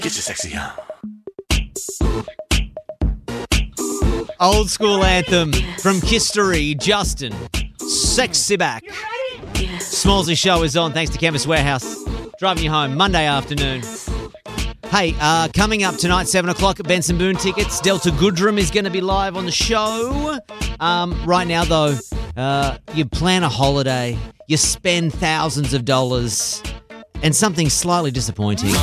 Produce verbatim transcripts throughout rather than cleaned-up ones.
Get your sexy on. Old school anthem from Kistery, Justin. Sexy back. Smallsy show is on thanks to Chemist Warehouse. Driving you home Monday afternoon. Hey, uh, coming up tonight, seven o'clock at Benson Boone tickets. Delta Goodrum is going to be live on the show. Um, right now, though, uh, you plan a holiday, you spend thousands of dollars, and something slightly disappointing.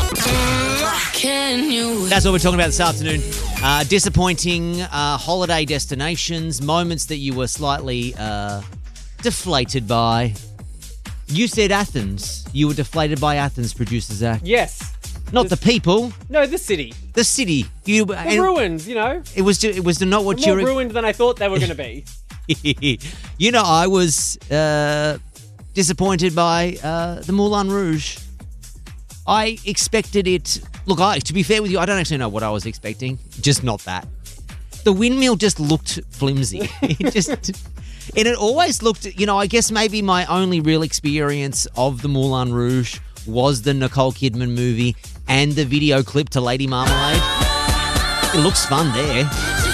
That's what we're talking about this afternoon. Uh, disappointing uh, holiday destinations, moments that you were slightly uh, deflated by. You said Athens. You were deflated by Athens, producer Zach. Yes. Not the, the people. No, the city. The city. You, the ruins, you know. It was it was not what More you were... ruined than I thought they were going to be. You know, I was uh, disappointed by uh, the Moulin Rouge. I expected it... Look, I, to be fair with you, I don't actually know what I was expecting. Just not that. The windmill just looked flimsy. It just... And it always looked... You know, I guess maybe my only real experience of the Moulin Rouge was the Nicole Kidman movie and the video clip to Lady Marmalade. It looks fun there.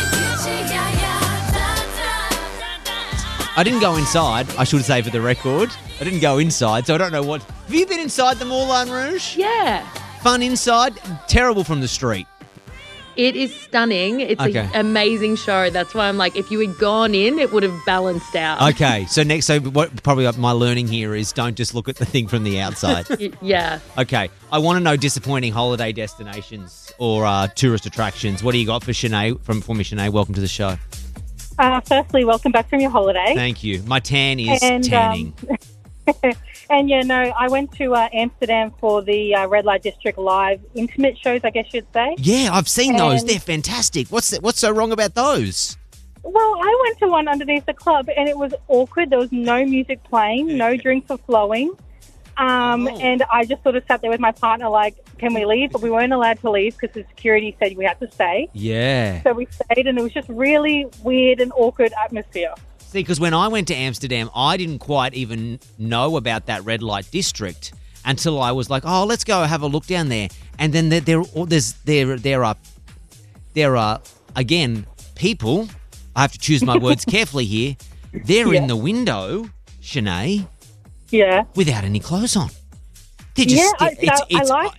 I didn't go inside, I should say for the record. I didn't go inside, so I don't know what... Have you been inside the Moulin Rouge? Yeah. Fun inside, terrible from the street. It is stunning. It's Okay. an amazing show. That's why I'm like, if you had gone in, it would have balanced out. Okay, so next, so what probably my learning here is don't just look at the thing from the outside. Y- yeah. Okay, I want to know disappointing holiday destinations or uh, tourist attractions. What do you got for Shanae, from, for me, Shanae? Welcome to the show. Uh, firstly, welcome back from your holiday. Thank you. My tan is And, tanning. Um, and, yeah, no, I went to uh, Amsterdam for the uh, Red Light District Live intimate shows, I guess you'd say. Yeah, I've seen those. and- They're fantastic. What's the, what's so wrong about those? Well, I went to one underneath the club, and it was awkward. There was no music playing, no drinks were flowing. Um, Oh. And I just sort of sat there with my partner like, can we leave? But we weren't allowed to leave because the security said we had to stay. Yeah. So we stayed, and it was just really weird and awkward atmosphere. See, because when I went to Amsterdam, I didn't quite even know about that red light district until I was like, "Oh, let's go have a look down there." And then there, there, there's there, there are, there are again people. I have to choose my words carefully here. They're Yeah. in the window, Shanae, Yeah. without any clothes on. They're just, Yeah, I, it's, so it's, I liked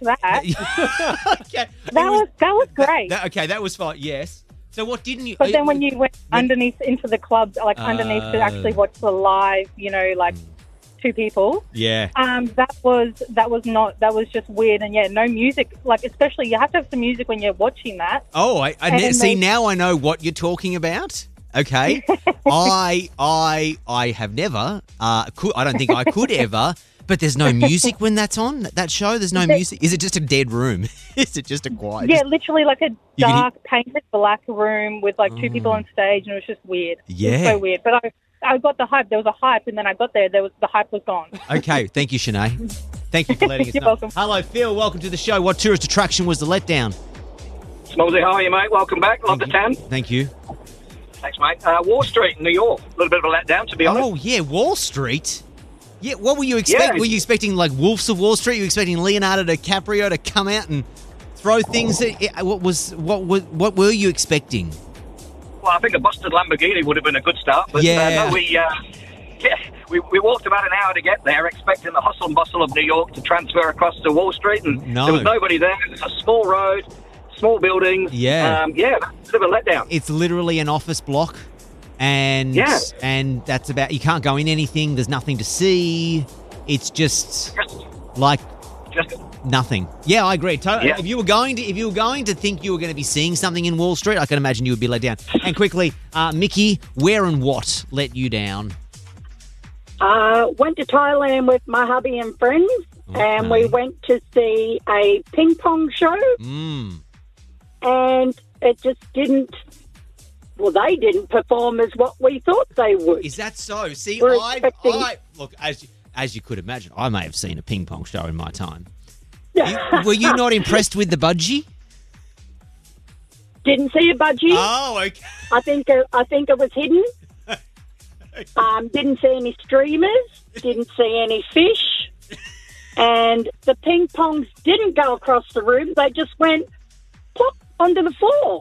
that. okay. That was that was great. That, okay, that was fine. Yes. So what didn't you? But then when you went when- underneath into the club, like underneath to actually watch the live, you know, like two people, yeah. um, that was that was not that was just weird. And yeah, no music. Like especially you have to have some music when you're watching that. Oh, I, I And ne- see they- now I know what you're talking about. Okay, I I I have never. Uh, could, I don't think I could ever. But there's no music when that's on that show. There's no music. Is it just a dead room? Is it just a quiet? Yeah, just- literally like a You can dark, painted black room with like two people on stage, and it was just weird. It Yeah. was so weird. But I I got the hype. There was a hype, and then I got there. There was the hype was gone. Okay, thank you, Shanae. Thank you for letting us You're know. welcome. Hello, Phil. Welcome to the show. What tourist attraction was the letdown? Smallsy, how are you, mate? Welcome back. Love the tan. Thank you. Thanks, mate. Uh, Wall Street in New York. A little bit of a letdown, to be honest. Oh yeah, Wall Street. Yeah, what were you expecting? Yeah. Were you expecting like Wolves of Wall Street? Were you expecting Leonardo DiCaprio to come out and throw things? At, what was what was what were you expecting? Well, I think a busted Lamborghini would have been a good start. But Yeah. uh, no, we, uh, yeah, we we walked about an hour to get there, expecting the hustle and bustle of New York to transfer across to Wall Street, and No. there was nobody there. It's a small road, small buildings. Yeah. um, yeah, that's a bit of a letdown. It's literally an office block, and Yeah. and that's about. You can't go in anything. There's nothing to see. It's just Just, like just nothing. Yeah, I agree. Totally. Yeah. If you were going to, if you were going to think you were going to be seeing something in Wall Street, I can imagine you would be let down. And quickly, uh, Mickey, where and what let you down? Uh, went to Thailand with my hubby and friends, and we Okay. went to see a ping pong show, Mm. and it just didn't. Well, they didn't perform as what we thought they would. Is that so? See, We're I, expecting- I look as you, as you could imagine, I may have seen a ping pong show in my time. You, were you not impressed with the budgie? Didn't see a budgie. Oh, okay. I think it, I think it was hidden. Um, didn't see any streamers. Didn't see any fish. and the ping pongs didn't go across the room. They just went plop onto the floor.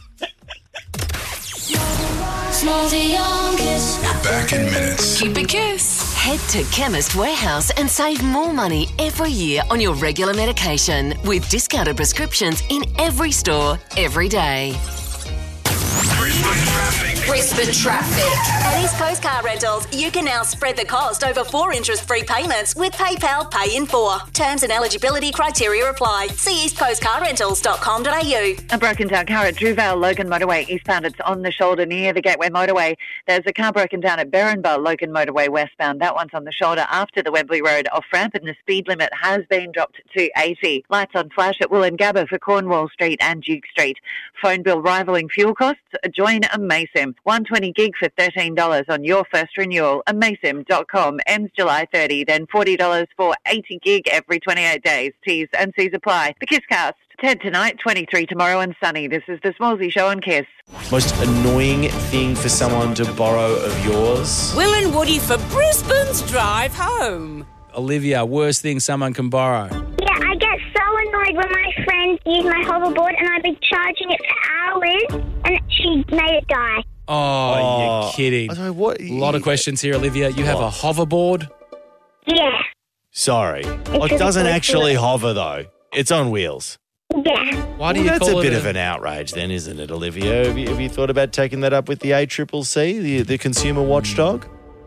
We're back in minutes. Keep it Kiss. Head to Chemist Warehouse and save more money every year on your regular medication with discounted prescriptions in every store, every day. Brisbane traffic. Brisbane traffic. At East Coast Car Rentals, you can now spread the cost over four interest-free payments with PayPal Pay in four. Terms and eligibility criteria apply. See east coast car rentals dot com dot a u. A broken down car at Druvale Logan Motorway eastbound. It's on the shoulder near the Gateway Motorway. There's a car broken down at Berrinba Logan Motorway westbound. That one's on the shoulder after the Wembley Road off ramp, and the speed limit has been dropped to eighty. Lights on flash at Wollongabba for Cornwall Street and Duke Street. Phone bill rivalling fuel costs? Join Amaysim. one hundred twenty gig for thirteen dollars on your first renewal. Amaysim dot com. Ends July thirtieth, then forty dollars for eighty gig every twenty-eight days. T's and C's apply. The Kisscast. ten tonight, twenty-three tomorrow and sunny. This is the Smallsy Show on Kiss. Most annoying thing for someone to borrow of yours? Will and Woody for Brisbane's drive home. Olivia, worst thing someone can borrow? Yeah, I get so annoyed when my friends use my hoverboard and I've been charging it for hours and she made it die. Oh, oh you're kidding. I what, a lot of questions here, Olivia. You have what? a hoverboard? Yeah. Sorry. Like, it doesn't actually hover, though. It's on wheels. Yeah. Why do well, you that's call a it bit a... of an outrage then, isn't it, Olivia? Have you, have you thought about taking that up with the A C C C, the, the consumer watchdog?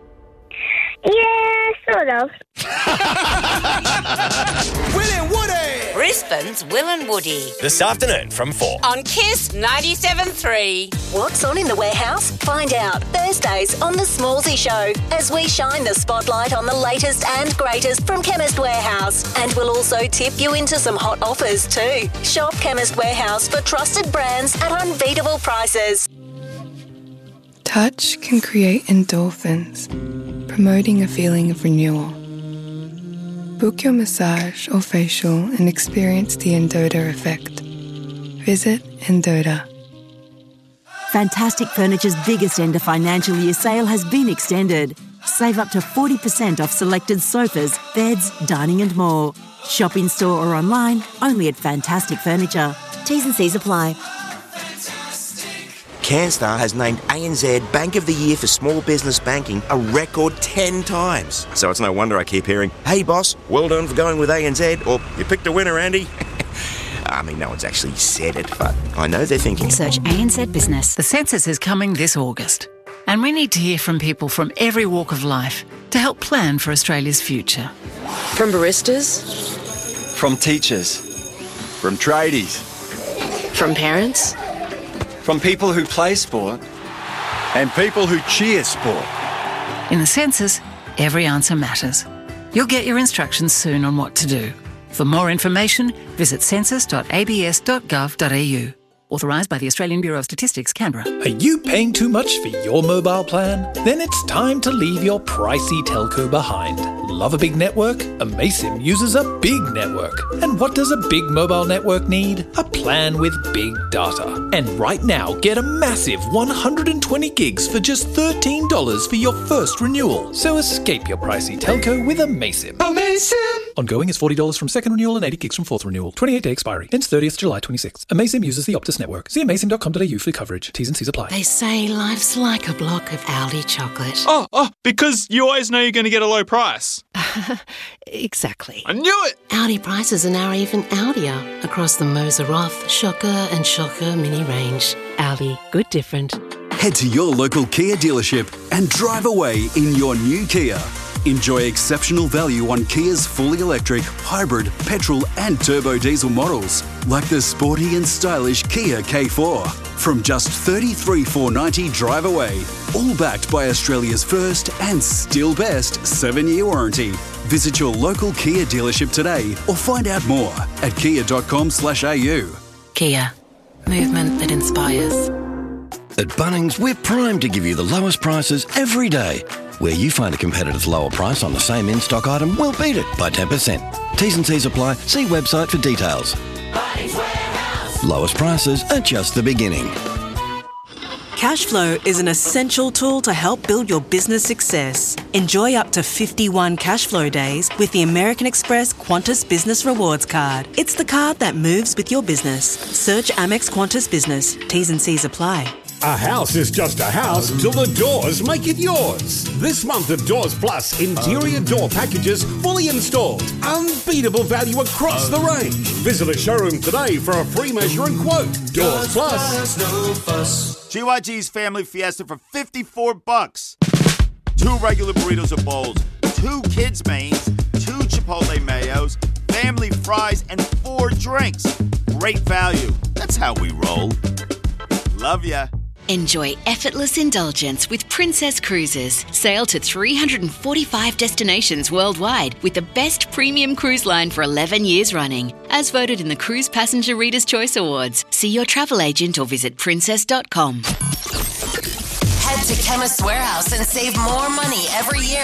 Yeah, sort of. Will and Woody. Brisbane's Will and Woody. This afternoon from four. On Kiss ninety-seven point three. What's on in the warehouse? Find out Thursdays on The Smallsy Show as we shine the spotlight on the latest and greatest from Chemist Warehouse. And we'll also tip you into some hot offers too. Shop Chemist Warehouse for trusted brands at unbeatable prices. Touch can create endorphins, promoting a feeling of renewal. Book your massage or facial and experience the Endota effect. Visit Endota. Fantastic Furniture's biggest end of financial year sale has been extended. Save up to forty percent off selected sofas, beds, dining and more. Shop in store or online, only at Fantastic Furniture. T's and C's apply. CanStar has named A N Z Bank of the Year for Small Business Banking a record ten times. So it's no wonder I keep hearing, hey boss, well done for going with A N Z, or you picked a winner, Andy. I mean, no one's actually said it, but I know they're thinking. Search A N Z Business. The census is coming this August, and we need to hear from people from every walk of life to help plan for Australia's future. From baristas. From teachers. From tradies. From parents. From people who play sport and people who cheer sport. In the census, every answer matters. You'll get your instructions soon on what to do. For more information, visit census dot a b s dot gov dot a u. Authorised by the Australian Bureau of Statistics, Canberra. Are you paying too much for your mobile plan? Then it's time to leave your pricey telco behind. Love a big network? Amaysim uses a big network. And what does a big mobile network need? A plan with big data. And right now, get a massive one hundred twenty gigs for just thirteen dollars for your first renewal. So escape your pricey telco with Amaysim. Amaysim! Ongoing is forty dollars from second renewal and eighty gigs from fourth renewal. twenty-eight day expiry. Ends thirtieth July twenty-sixth. Amaysim uses the Optus network. See amaysim dot com dot a u for coverage. T's and C's apply. They say life's like a block of Aldi chocolate. Oh, oh, because you always know you're going to get a low price. Exactly. I knew it! Aldi prices are now even Aldier across the Moser Roth, Shocker and Shocker mini range. Aldi, good different. Head to your local Kia dealership and drive away in your new Kia. Enjoy exceptional value on Kia's fully electric, hybrid, petrol and turbo diesel models, like the sporty and stylish Kia K four. From just thirty-three thousand four hundred ninety dollars drive away, all backed by Australia's first and still best seven-year warranty. Visit your local Kia dealership today or find out more at kia dot com slash a u. Kia, movement that inspires. At Bunnings, we're primed to give you the lowest prices every day. Where you find a competitor's lower price on the same in-stock item, we'll beat it by ten percent. T's and C's apply. See website for details. Bunnings Warehouse. Lowest prices are just the beginning. Cashflow is an essential tool to help build your business success. Enjoy up to fifty-one Cashflow days with the American Express Qantas Business Rewards Card. It's the card that moves with your business. Search Amex Qantas Business. T's and C's apply. A house is just a house till the doors make it yours. This month at Doors Plus, interior door packages fully installed. Unbeatable value across the range. Visit a showroom today for a free measure and quote. Doors Plus. G Y G's Family Fiesta for fifty-four bucks. Two regular burritos or bowls, two kids' mains, two Chipotle mayos, family fries, and four drinks. Great value. That's how we roll. Love ya. Enjoy effortless indulgence with Princess Cruises. Sail to three hundred forty-five destinations worldwide with the best premium cruise line for eleven years running. As voted in the Cruise Passenger Reader's Choice Awards. See your travel agent or visit princess dot com. Head to Chemist Warehouse and save more money every year